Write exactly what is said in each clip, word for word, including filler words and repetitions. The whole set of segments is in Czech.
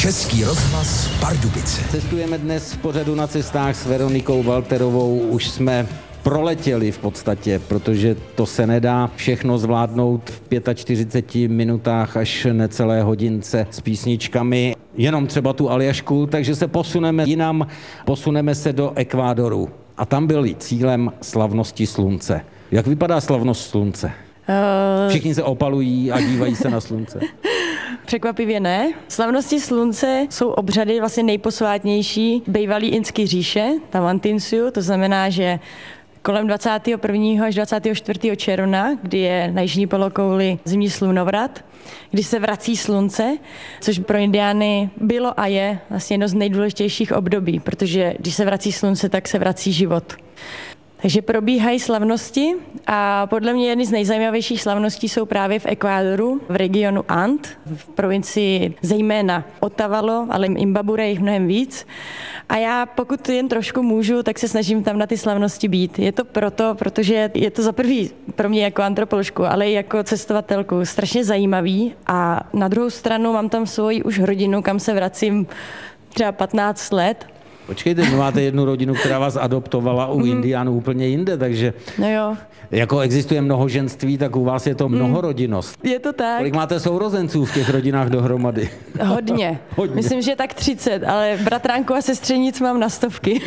Český rozhlas Pardubice. Cestujeme dnes v pořadu Na cestách s Veronikou Walterovou. Už jsme proletěli v podstatě, protože to se nedá všechno zvládnout v čtyřiceti pěti minutách až necelé hodince s písničkami. Jenom třeba tu Aljašku, takže se posuneme jinam, posuneme se do Ekvádoru. A tam byli cílem slavnosti slunce. Jak vypadá slavnost slunce? Uh... Všichni se opalují a dívají se na slunce. Překvapivě ne. Slavnosti slunce jsou obřady vlastně nejposvátnější bývalý Inské říše, Tawantinsuyu, to znamená, že kolem dvacátého prvního až dvacátého čtvrtého června, kdy je na jižní polokouli zimní slunovrat, kdy se vrací slunce, což pro Indiány bylo a je vlastně jedno z nejdůležitějších období, protože když se vrací slunce, tak se vrací život. Takže probíhají slavnosti a podle mě jedny z nejzajímavějších slavností jsou právě v Ekvádoru, v regionu And, v provincii zejména Otavalo, ale Imbabura je jich mnohem víc. A já, pokud jen trošku můžu, tak se snažím tam na ty slavnosti být. Je to proto, protože je to za prvý pro mě jako antropoložku, ale i jako cestovatelku strašně zajímavý a na druhou stranu mám tam svoji už rodinu, kam se vracím třeba patnáct let. Počkejte, vy máte jednu rodinu, která vás adoptovala u mm. Indiánů úplně jinde, takže no jo. Jako existuje mnohoženství, tak u vás je to mnohorodinnost. Je to tak. Kolik máte sourozenců v těch rodinách dohromady? Hodně. Hodně. Myslím, že tak třicet, ale bratránku a sestřenic mám na stovky.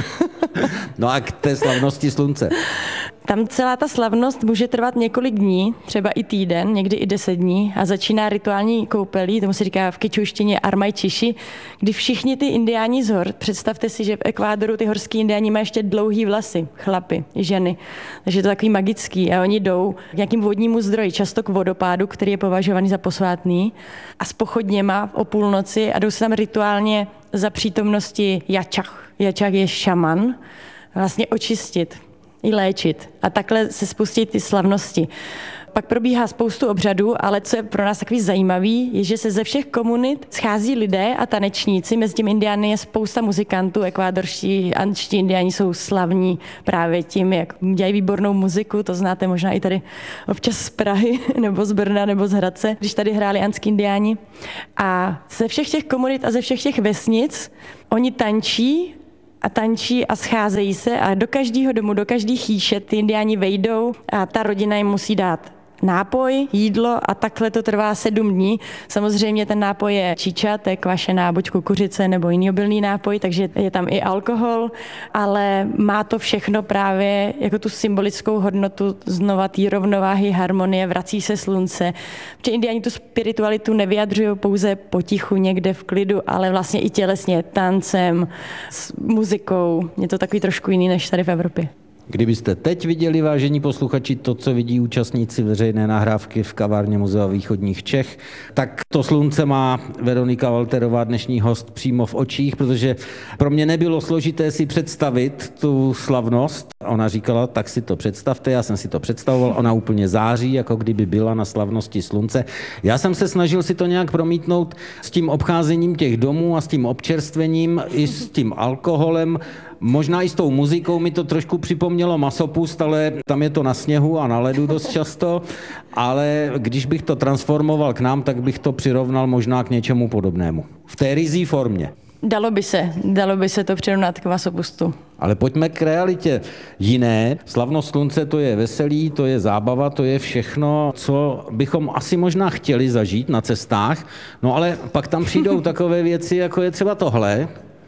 No a k té slavnosti slunce? Tam celá ta slavnost může trvat několik dní, třeba i týden, někdy i deset dní a začíná rituální koupelí, tomu se říká v kičuštině Armaj Čiši, kdy všichni ty indiáni z hor, představte si, že v Ekvádoru ty horský indiáni mají ještě dlouhý vlasy, chlapy i ženy, takže je to takový magický a oni jdou k nějakým vodnímu zdroji, často k vodopádu, který je považovaný za posvátný a s pochodněma o půlnoci a jdou se tam rituálně za přítomnosti jačach. Jačach je šaman, vlastně očistit i léčit. A takhle se spustí ty slavnosti. Pak probíhá spoustu obřadů, ale co je pro nás takový zajímavý, je, že se ze všech komunit schází lidé a tanečníci. Mezi těmi indiány je spousta muzikantů. Ekvádorští, andští indiáni jsou slavní právě tím, jak dělají výbornou muziku. To znáte možná i tady občas z Prahy, nebo z Brna, nebo z Hradce, když tady hráli andský indiáni. A ze všech těch komunit a ze všech těch vesnic oni tančí a tančí a scházejí se a do každého domu, do každé chýše ty indiáni vejdou a ta rodina jim musí dát nápoj, jídlo a takhle to trvá sedm dní. Samozřejmě ten nápoj je čiča, to je kvašená buď kukuřice nebo jiný obilný nápoj, takže je tam i alkohol, ale má to všechno právě jako tu symbolickou hodnotu znova té rovnováhy, harmonie, vrací se slunce. Protože indiáni tu spiritualitu nevyjadřují pouze potichu někde v klidu, ale vlastně i tělesně, tancem, s muzikou. Je to takový trošku jiný než tady v Evropě. Kdybyste teď viděli, vážení posluchači, to, co vidí účastníci veřejné nahrávky v kavárně Muzea východních Čech, tak to slunce má Veronika Walterová, dnešní host, přímo v očích, protože pro mě nebylo složité si představit tu slavnost. Ona říkala, tak si to představte, já jsem si to představoval, ona úplně září, jako kdyby byla na slavnosti slunce. Já jsem se snažil si to nějak promítnout s tím obcházením těch domů a s tím občerstvením i s tím alkoholem. Možná i s tou muzikou mi to trošku připomnělo Masopust, ale tam je to na sněhu a na ledu dost často, ale když bych to transformoval k nám, tak bych to přirovnal možná k něčemu podobnému. V té ryzí formě. Dalo by se, dalo by se to přirovnat k Masopustu. Ale pojďme k realitě jiné. Slavnost slunce, to je veselí, to je zábava, to je všechno, co bychom asi možná chtěli zažít na cestách. No ale pak tam přijdou takové věci, jako je třeba tohle.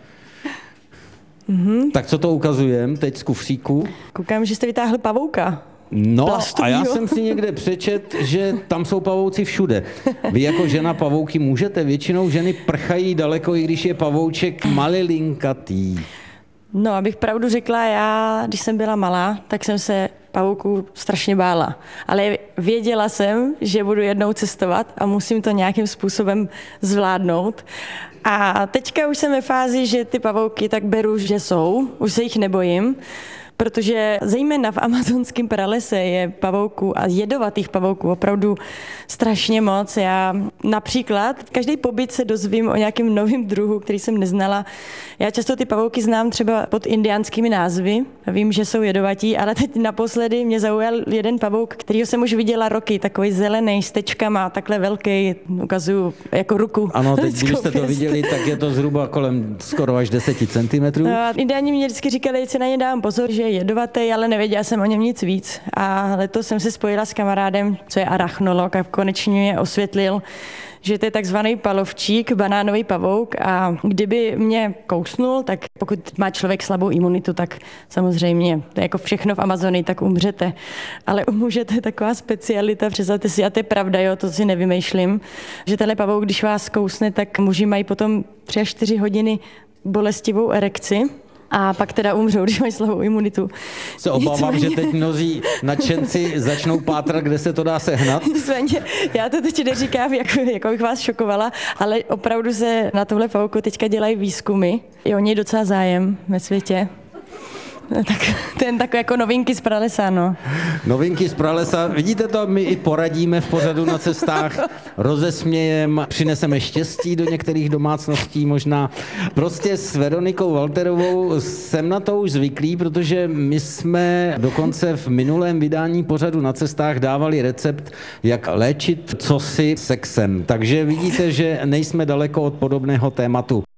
Mm-hmm. Tak co to ukazujem teď z kufříku? Koukám, že jste vytáhl pavouka. No Plastovýho. A já jsem si někde přečet, že tam jsou pavouci všude. Vy jako žena pavouky můžete, většinou ženy prchají daleko, i když je pavouček malilinkatý. No, abych pravdu řekla, já, když jsem byla malá, tak jsem se pavouků strašně bála. Ale věděla jsem, že budu jednou cestovat a musím to nějakým způsobem zvládnout. A teďka už jsem ve fázi, že ty pavouky tak beru, že jsou, už se jich nebojím. protože zejména v amazonském pralese je pavouků a jedovatých pavouků opravdu strašně moc. Já například každý pobyt se dozvím o nějakém novém druhu, který jsem neznala. Já často ty pavouky znám třeba pod indiánskými názvy. Vím, že jsou jedovatí, ale teď naposledy mě zaujal jeden pavouk, kterýho jsem už viděla roky, takový zelený s tečkama, takhle velký, ukazuju jako ruku. Ano, teď když jste to viděli, tak je to zhruba kolem skoro až deseti centimetrů. No, indiáni mě vždycky říkali, že si na ně dám pozor, že je jedovatý, ale nevěděla jsem o něm nic víc. A letos jsem se spojila s kamarádem, co je arachnolog, a konečně mě osvětlil, že to je takzvaný palovčík, banánový pavouk, a kdyby mě kousnul, tak pokud má člověk slabou imunitu, tak samozřejmě, to je jako všechno v Amazonii, tak umřete. Ale u muže to je taková specialita, představte si, a to je pravda, jo, to si nevymýšlím, že tenhle pavouk, když vás kousne, tak muži mají potom tři až čtyři hodiny bolestivou erekci. A pak teda umřou, když mají slabou imunitu. Se obávám, že teď mnozí nadšenci začnou pátrat, kde se to dá sehnat. Nicméně, já to teď neříkám, jako, jako bych vás šokovala, ale opravdu se na tohle pavouku teďka dělají výzkumy. Je o něj docela zájem ve světě. Tak ten takové jako novinky z pralesa, no. Novinky z pralesa. Vidíte to, my i poradíme v pořadu Na cestách, rozesmějem, přineseme štěstí do některých domácností možná. Prostě s Veronikou Walterovou jsem na to už zvyklý, protože my jsme dokonce v minulém vydání pořadu Na cestách dávali recept, jak léčit cosi sexem. Takže vidíte, že nejsme daleko od podobného tématu.